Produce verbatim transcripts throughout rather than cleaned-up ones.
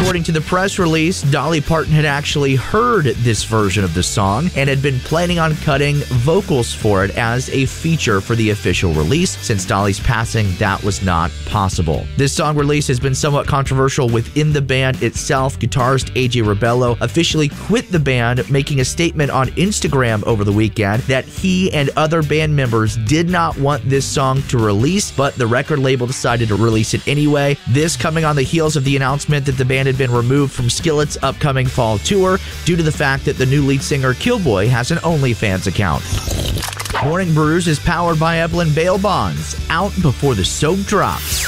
According to the press release, Dolly Parton had actually heard this version of the song and had been planning on cutting vocals for it as a feature for the official release. Since Dolly's passing, that was not possible. This song release has been somewhat controversial within the band itself. Guitarist A J Rebello officially quit the band, making a statement on Instagram over the weekend that he and other band members did not want this song to release, but the record label decided to release it anyway. This coming on the heels of the announcement that the band had been removed from Skillet's upcoming fall tour due to the fact that the new lead singer Killboy has an OnlyFans account. Morning Brews is powered by Eblin Bail Bonds, out before the soap drops.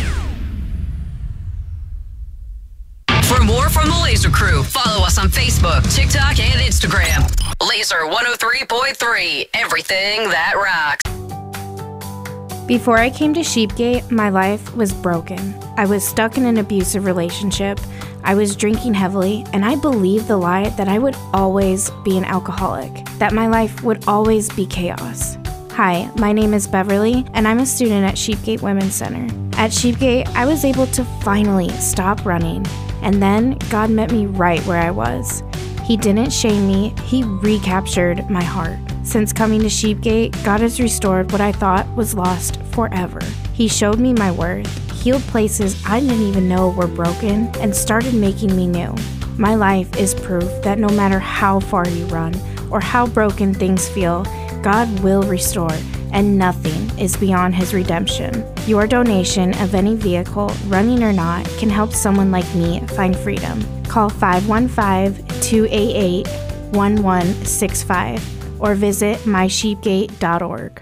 For more from the Laser Crew, follow us on Facebook, TikTok, and Instagram. Laser one oh three point three, everything that rocks. Before I came to Sheepgate, my life was broken. I was stuck in an abusive relationship. I was drinking heavily, and I believed the lie that I would always be an alcoholic, that my life would always be chaos. Hi, my name is Beverly, and I'm a student at Sheepgate Women's Center. At Sheepgate, I was able to finally stop running, and then God met me right where I was. He didn't shame me, He recaptured my heart. Since coming to Sheepgate, God has restored what I thought was lost forever. He showed me my worth, healed places I didn't even know were broken, and started making me new. My life is proof that no matter how far you run or how broken things feel, God will restore, and nothing is beyond His redemption. Your donation of any vehicle, running or not, can help someone like me find freedom. Call five one five, two eight eight, one one six five or visit my sheepgate dot org.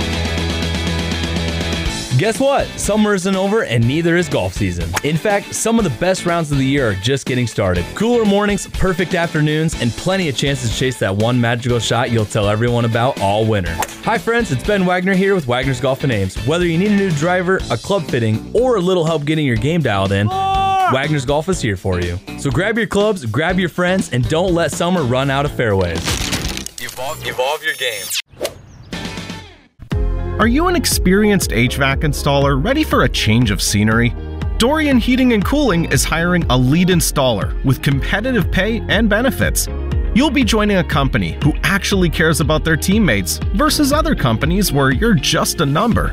Guess what? Summer isn't over and neither is golf season. In fact, some of the best rounds of the year are just getting started. Cooler mornings, perfect afternoons, and plenty of chances to chase that one magical shot you'll tell everyone about all winter. Hi friends, it's Ben Wagner here with Wagner's Golf and Ames. Whether you need a new driver, a club fitting, or a little help getting your game dialed in, Wagner's Golf is here for you. So grab your clubs, grab your friends, and don't let summer run out of fairways. Evolve, evolve your game. Are you an experienced H V A C installer ready for a change of scenery? Dorian Heating and Cooling is hiring a lead installer with competitive pay and benefits. You'll be joining a company who actually cares about their teammates versus other companies where you're just a number.